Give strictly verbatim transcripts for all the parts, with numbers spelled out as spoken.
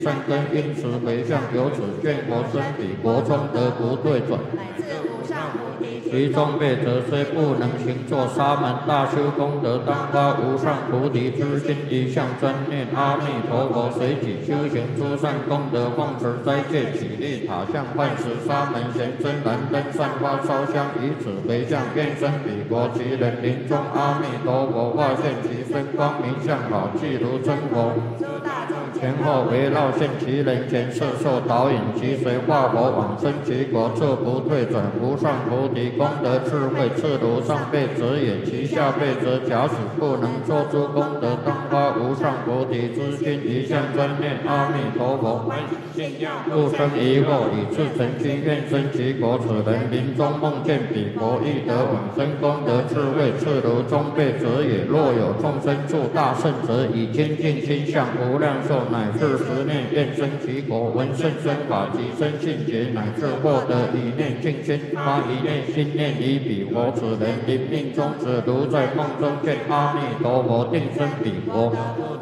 善根，因此回向，由此见佛生彼国中得不退转。其中辈者虽不能行作沙门大修功德，当发无上菩提之心，一向专念阿弥陀佛，随己修行诸善功德，奉持斋戒，起立塔像，幻时沙门贤真燃灯，散花烧香，以此回向，愿生彼国，其人临终阿弥陀佛化现其身，光明相好，即如真佛。前后围绕现其人前，摄受导引，其随化佛往生其国，这不退转无上菩提功德智慧，次如上辈者也，其下辈者假使不能作诸功德，当发无上菩提之心，一向专念阿弥陀佛，不生疑惑，以至诚心愿生其国。此人临终梦见彼国，亦得往生功德智慧，次如中辈者也。若有众生住大圣者，以清净心向无量寿，乃至十念愿生其国，闻甚深法及生信解，乃至获得一念净心，发一念心念以彼国。此人临命终时，如在梦中见阿弥陀佛，定生彼国。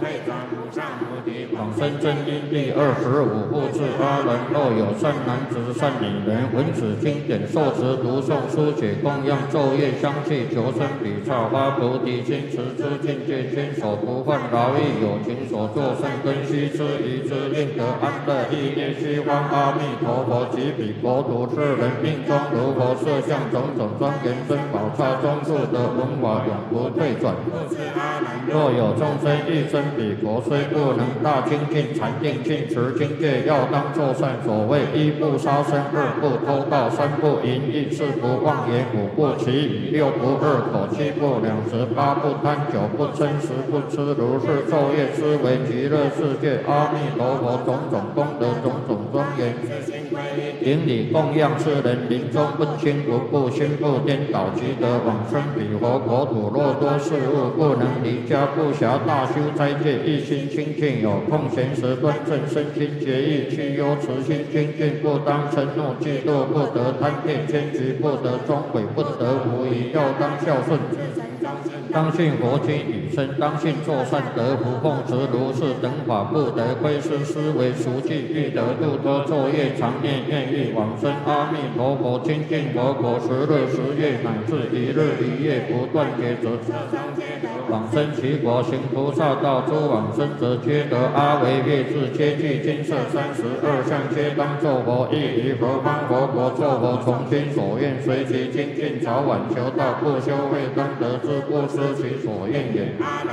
往生真因第二十五部至阿人，若有善男子善女人，闻此经典，受持读诵书写供养昼夜相继，求生彼刹发菩提心，持之境界，坚守不犯劳役，有情所作善根须知，一之令得安乐，意念虚妄阿弥陀佛及彼国土之人，命中如佛设相种种庄严珍宝刹中住得文法永不退转。若有众生欲生彼国，虽不能大精进禅定尽持经戒，要当作善。所谓一不杀生，二不偷盗，三不淫逸，四不妄言，五不绮语，六不二口，七不两舌，八不贪酒，不嗔，十不痴。如是昼夜思维极乐世界阿弥陀佛种种功德，种种庄严，顶礼供养，世人临终不轻不怖，心不颠倒，即得往生彼佛国土。若多事物不能离家，不暇大修斋戒，一心清净，有空闲时端正身心节义，去忧慈心精进，不当嗔怒嫉妒，不得贪恋奸局，不得终悔，不得无疑，要当孝顺，当信佛经语声，当信作善得福，奉持如是等法，不得窥视思维熟记，欲得度脱昼夜常念，愿欲往生阿弥陀佛清净佛国，十日十夜乃至一日一夜不断劫则往生其国。行菩萨道诸往生者，皆得阿惟越致，皆具金色三十二相，皆当作佛，亦于何方佛国作佛，从心所愿随其精进，早晚求道，不修慧当得之，不失其所愿也。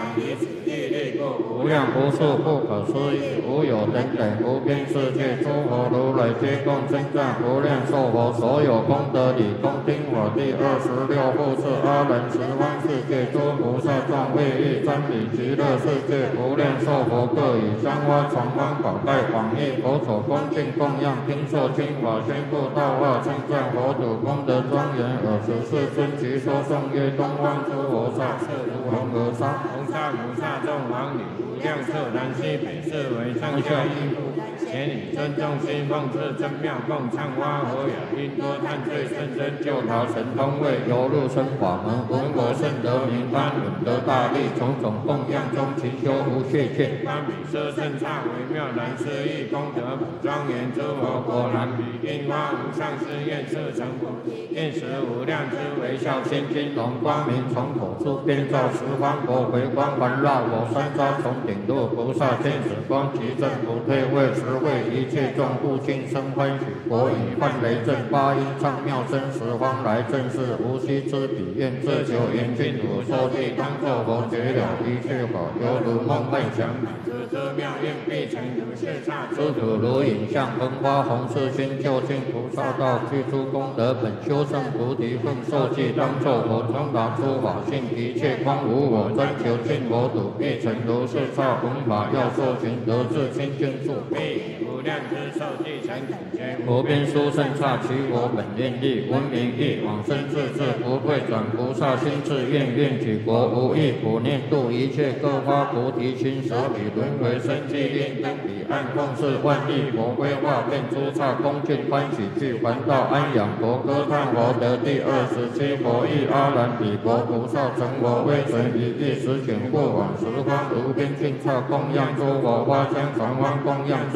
无量无数不可思议，无有等等无边世界，诸佛如来皆共称赞无量寿佛，所有功德理恭听法。第二十六部是阿人十方世界诸菩萨众为欲瞻礼极乐世界无量寿佛，各以香花传方宝盖广益佛所恭敬供养，听受经法，宣布道化，称赞佛土功德庄严。尔时世尊即说颂曰：东方诸佛刹，色如恒河沙，红沙母刹众王女，无量色南西北，是为上下一部。前以尊重心奉持真妙供，唱花和雅，因多叹罪甚深，救逃神通位，游入生法门，闻我甚得名堪，稳得大利，种种供养中，勤修无懈欠。堪比舍甚刹微妙难思议，功德普庄严，诸佛果然比樱花无上誓愿设成佛，愿使无量之微笑千金龙，光明从口出，遍照十方国，回光环绕我三匝，从顶入菩萨天使光，其正不退位，实为一切众护尽生欢喜。我以幻雷震八音唱妙声，十方来正是无息之彼，愿自求严净土受记，当作佛觉了一切法，犹如梦幻想。这妙愿必成如是刹，诸土如影像，风花红世心，究竟菩萨道，具诸功德本，修圣菩提分，受记当作佛，通达诸法性，一切光无我，专求净佛土，必成如是刹。弘法要受群，得至清净处，必无量之受记成苦间。无边殊胜刹，其我本愿力，闻名义，往生自治，不退转。菩萨心志愿，愿举国无异，普念度一切，各发菩提心，舍彼轮回生机令，登彼岸奉事万亿佛规划，遍诸刹恭敬欢喜，具还道安养佛，歌叹佛得第二十七佛意，阿难彼国菩萨成佛，威神一意，实显过往十方无边尽刹供养诸佛，花香传方供养。